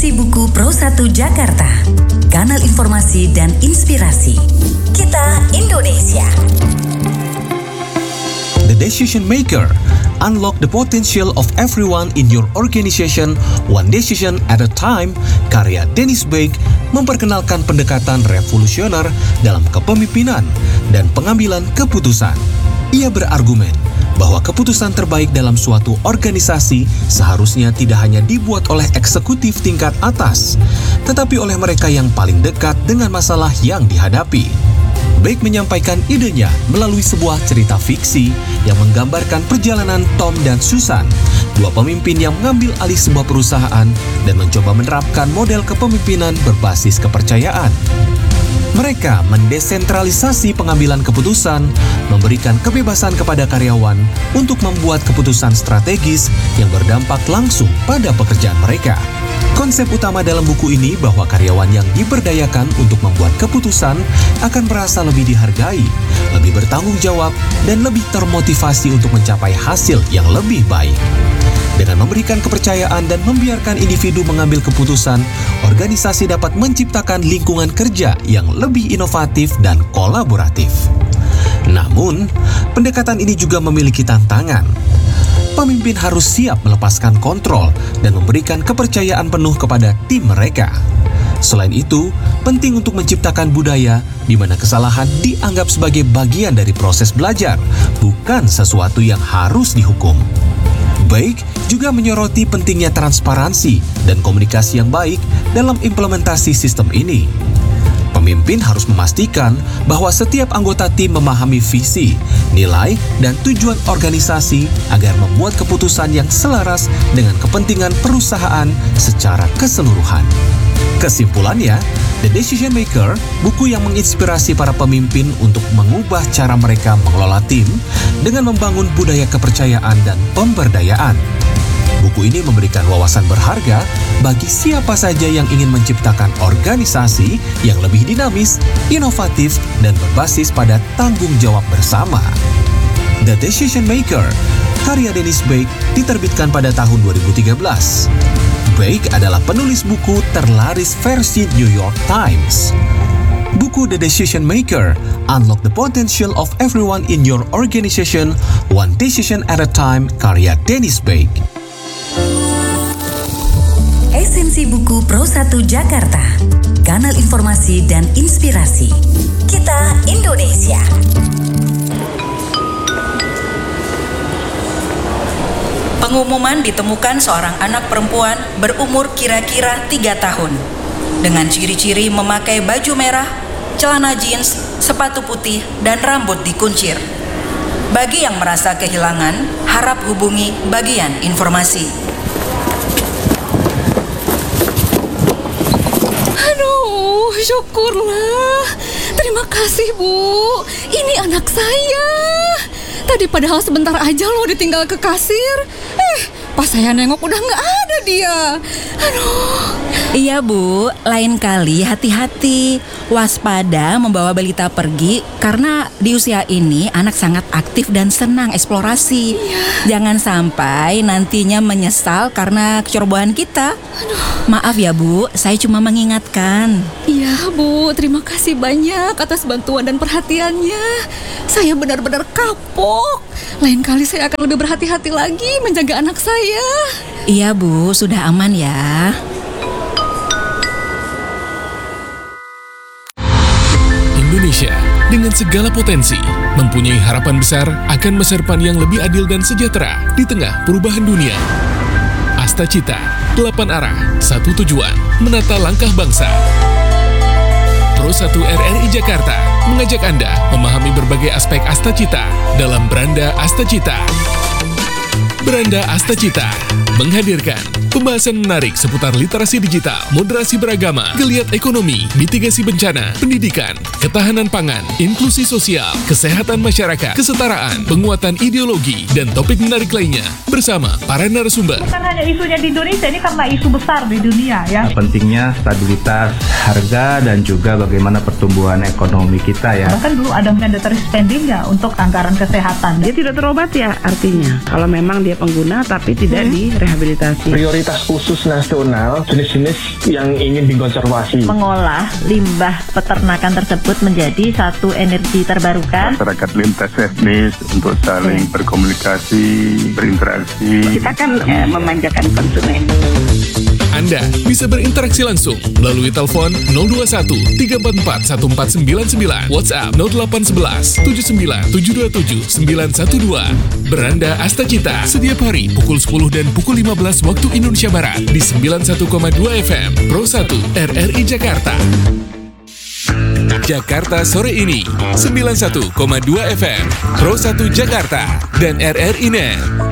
Esensi Buku Pro1 Jakarta, kanal informasi dan inspirasi. Kita Indonesia. The Decision Maker, Unlock the Potential of Everyone in Your Organization, One Decision at a Time, karya Dennis Beck, memperkenalkan pendekatan revolusioner dalam kepemimpinan dan pengambilan keputusan. Ia berargumen bahwa keputusan terbaik dalam suatu organisasi seharusnya tidak hanya dibuat oleh eksekutif tingkat atas, tetapi oleh mereka yang paling dekat dengan masalah yang dihadapi. Beck menyampaikan idenya melalui sebuah cerita fiksi yang menggambarkan perjalanan Tom dan Susan, dua pemimpin yang mengambil alih sebuah perusahaan dan mencoba menerapkan model kepemimpinan berbasis kepercayaan. Mereka mendesentralisasi pengambilan keputusan, memberikan kebebasan kepada karyawan untuk membuat keputusan strategis yang berdampak langsung pada pekerjaan mereka. Konsep utama dalam buku ini bahwa karyawan yang diberdayakan untuk membuat keputusan akan merasa lebih dihargai, lebih bertanggung jawab, dan lebih termotivasi untuk mencapai hasil yang lebih baik. Dengan memberikan kepercayaan dan membiarkan individu mengambil keputusan, organisasi dapat menciptakan lingkungan kerja yang lebih inovatif dan kolaboratif. Namun, pendekatan ini juga memiliki tantangan. Pemimpin harus siap melepaskan kontrol dan memberikan kepercayaan penuh kepada tim mereka. Selain itu, penting untuk menciptakan budaya di mana kesalahan dianggap sebagai bagian dari proses belajar, bukan sesuatu yang harus dihukum. Beck juga menyoroti pentingnya transparansi dan komunikasi yang baik dalam implementasi sistem ini. Pemimpin harus memastikan bahwa setiap anggota tim memahami visi, nilai, dan tujuan organisasi agar membuat keputusan yang selaras dengan kepentingan perusahaan secara keseluruhan. Kesimpulannya, The Decision Maker, buku yang menginspirasi para pemimpin untuk mengubah cara mereka mengelola tim dengan membangun budaya kepercayaan dan pemberdayaan. Buku ini memberikan wawasan berharga bagi siapa saja yang ingin menciptakan organisasi yang lebih dinamis, inovatif, dan berbasis pada tanggung jawab bersama. The Decision Maker, karya Dennis Beck, diterbitkan pada tahun 2013. Beck adalah penulis buku terlaris versi New York Times. Buku The Decision Maker, Unlock the Potential of Everyone in Your Organization, One Decision at a Time, karya Dennis Beck. Esensi Buku Pro1 Jakarta, kanal informasi dan inspirasi. Kita Indonesia. Pengumuman ditemukan seorang anak perempuan berumur kira-kira 3 tahun dengan ciri-ciri memakai baju merah, celana jeans, sepatu putih, dan rambut dikuncir. Bagi yang merasa kehilangan, harap hubungi bagian informasi. Aduh, syukurlah. Terima kasih, Bu. Ini anak saya. Tadi padahal sebentar aja loh ditinggal ke kasir. Pas saya nengok udah nggak ada dia. Aduh. Iya, Bu, lain kali hati-hati, waspada membawa balita pergi karena di usia ini anak sangat aktif dan senang eksplorasi. Jangan sampai nantinya menyesal karena kecerobohan kita. Maaf ya, Bu, saya cuma mengingatkan. Iya, Bu, terima kasih banyak atas bantuan dan perhatiannya. Saya benar-benar kapok. Lain kali saya akan lebih berhati-hati lagi menjaga anak saya. Iya, Bu, sudah aman ya. Indonesia dengan segala potensi mempunyai harapan besar akan masa depan yang lebih adil dan sejahtera di tengah perubahan dunia. Asta Cita, 8 arah, 1 tujuan, menata langkah bangsa. Pro1 RRI Jakarta mengajak Anda memahami berbagai aspek Asta Cita dalam Beranda Asta Cita. Beranda Asta Cita menghadirkan pembahasan menarik seputar literasi digital, moderasi beragama, geliat ekonomi, mitigasi bencana, pendidikan, ketahanan pangan, inklusi sosial, kesehatan masyarakat, kesetaraan, penguatan ideologi, dan topik menarik lainnya bersama para narasumber. Bukan hanya isunya di Indonesia, ini karena isu besar di dunia ya. Pentingnya stabilitas harga dan juga bagaimana pertumbuhan ekonomi kita ya. Bahkan dulu ada mandatory spending ya untuk anggaran kesehatan. Dia tidak terobati ya artinya. Kalau memang dia pengguna tapi tidak direhabilitasi. Prioritas prioritas khusus nasional jenis-jenis yang ingin dikonservasi. Mengolah limbah peternakan tersebut menjadi satu energi terbarukan. Masyarakat lintas etnis untuk saling berkomunikasi, berinteraksi. Kita kan memanjakan konsumen. Anda bisa berinteraksi langsung melalui telepon 021 344 1499, WhatsApp 0811 79 727 912. Beranda Asta Cita setiap hari pukul 10 dan pukul 15 waktu Indonesia Barat di 91,2 FM Pro 1 RRI Jakarta. Jakarta sore ini 91,2 FM Pro 1 Jakarta dan RRI Net.